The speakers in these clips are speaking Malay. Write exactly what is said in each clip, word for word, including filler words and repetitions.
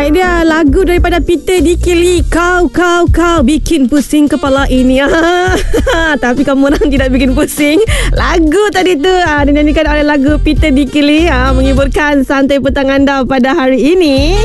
Baik, dia lagu daripada Peter Dikili. Kau, kau, kau bikin pusing kepala ini. Tapi kamu orang tidak bikin pusing. Lagu tadi tu ha, dinyanyikan oleh lagu Peter Dikili, ha, menghiburkan santai petang anda pada hari ini.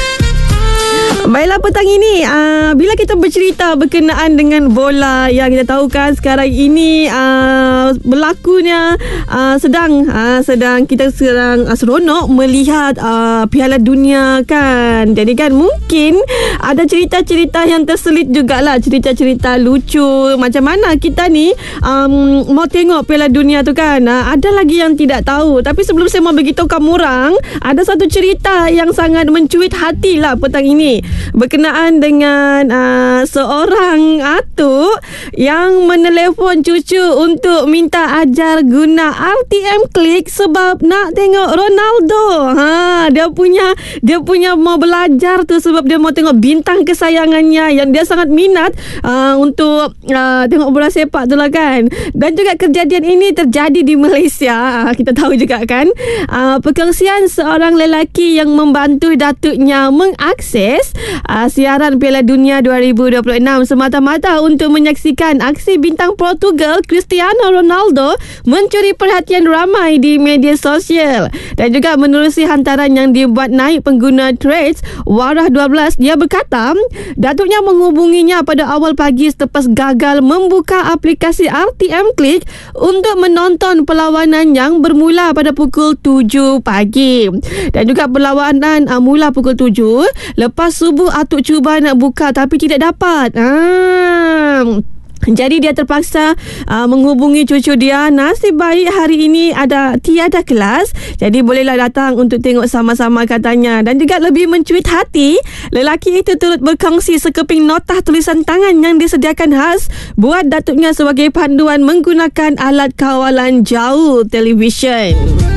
Baiklah, petang ini uh, bila kita bercerita berkenaan dengan bola, yang kita tahu kan sekarang ini uh, berlakunya uh, sedang uh, sedang kita sedang uh, seronok melihat uh, Piala Dunia kan. Jadi kan mungkin ada cerita-cerita yang terselit jugalah, cerita-cerita lucu macam mana kita ni um, mau tengok Piala Dunia tu kan. Uh, ada lagi yang tidak tahu, tapi sebelum saya mau beritahu kamu orang, ada satu cerita yang sangat mencuit hati lah petang ini, berkenaan dengan uh, seorang atuk yang menelefon cucu untuk minta ajar guna R T M Click sebab nak tengok Ronaldo. Ha, dia punya dia punya mau belajar tu sebab dia mau tengok bintang kesayangannya yang dia sangat minat uh, untuk uh, tengok bola sepak tu lah kan. Dan juga kejadian ini terjadi di Malaysia. Uh, kita tahu juga kan, uh, perkongsian seorang lelaki yang membantu datuknya mengakses Uh, siaran Piala Dunia dua ribu dua puluh enam semata-mata untuk menyaksikan aksi bintang Portugal Cristiano Ronaldo mencuri perhatian ramai di media sosial. Dan juga menerusi hantaran yang dibuat naik pengguna Threads Warah dua belas, dia berkata datuknya menghubunginya pada awal pagi selepas gagal membuka aplikasi R T M Click untuk menonton perlawanan yang bermula pada pukul tujuh pagi. Dan juga perlawanan uh, mula pukul tujuh. Lepas subuh atuk cuba nak buka tapi tidak dapat. Ah. Jadi dia terpaksa uh, menghubungi cucu dia. Nasib baik hari ini ada tiada kelas, jadi bolehlah datang untuk tengok sama-sama katanya. Dan juga lebih mencuit hati, lelaki itu turut berkongsi sekeping notah tulisan tangan yang disediakan khas buat datuknya sebagai panduan menggunakan alat kawalan jauh televisyen.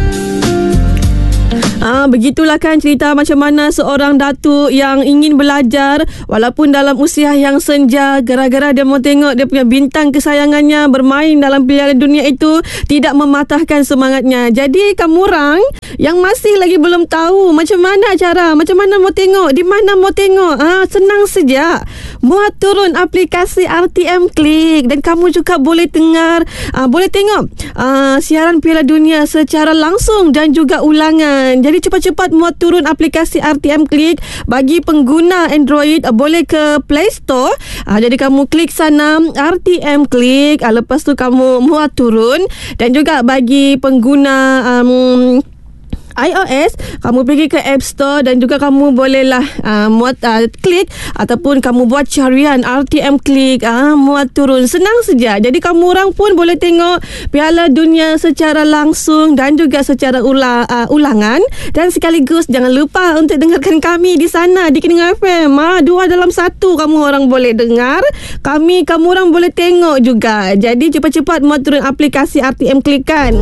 Ah, begitulah kan cerita macam mana seorang datuk yang ingin belajar walaupun dalam usia yang senja, gara-gara dia mau tengok dia punya bintang kesayangannya bermain dalam Piala Dunia itu, tidak mematahkan semangatnya. Jadi kamu orang yang masih lagi belum tahu macam mana cara, macam mana mau tengok, di mana mau tengok, ah, senang saja. Muat turun aplikasi R T M Click dan kamu juga boleh dengar, ah, boleh tengok ah, siaran Piala Dunia secara langsung dan juga ulangan. Jadi cepat-cepat muat turun aplikasi R T M Click. Bagi pengguna Android, boleh ke Play Store. Ha, jadi kamu klik sana R T M Click. Ha, lepas tu kamu muat turun. Dan juga bagi pengguna um, iOS, kamu pergi ke App Store dan juga kamu bolehlah uh, muat uh, klik ataupun kamu buat carian R T M Click, uh, muat turun, senang saja. Jadi kamu orang pun boleh tengok Piala Dunia secara langsung dan juga secara ula, uh, ulangan. Dan sekaligus jangan lupa untuk dengarkan kami di sana di Keningan F M. Ha, dua dalam satu kamu orang boleh dengar kami, kamu orang boleh tengok juga. Jadi cepat-cepat muat turun aplikasi R T M Click kan.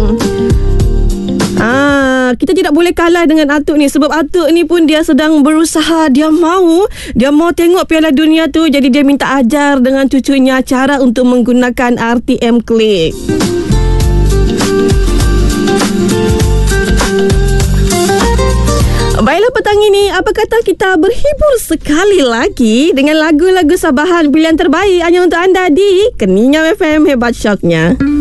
Ah, kita tidak boleh kalah dengan atuk ni sebab atuk ni pun dia sedang berusaha, dia mau dia mau tengok Piala Dunia tu, jadi dia minta ajar dengan cucunya cara untuk menggunakan R T M Click. Baiklah, petang ini apa kata kita berhibur sekali lagi dengan lagu-lagu Sabahan pilihan terbaik hanya untuk anda di Keningan F M, hebat syoknya.